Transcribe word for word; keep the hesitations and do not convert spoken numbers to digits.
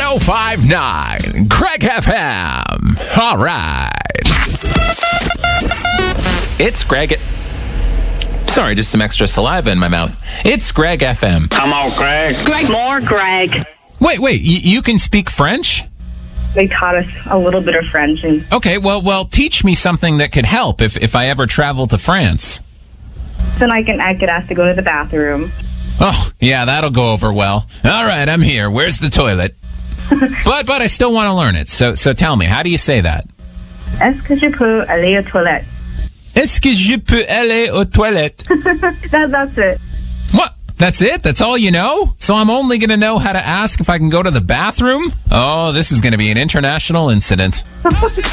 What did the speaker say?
oh five point nine Craig F M. All right. It's Greg. Sorry, just some extra saliva in my mouth. It's Greg F M. Come on, Greg. Greg. More Greg. Wait, wait, y- you can speak French? They taught us a little bit of French. And Okay, well, well, teach me something that could help if, if I ever travel to France. then I can I could ask to go to the bathroom. Oh, yeah, that'll go over well. All right, I'm here. Where's the toilet? but but I still want to learn it. So so tell me, how do you say that? Est-ce que je peux aller aux toilettes? Est-ce que je peux aller aux toilettes? that, that's it. What? That's it? That's all you know? So I'm only going to know how to ask if I can go to the bathroom? Oh, this is going to be an international incident.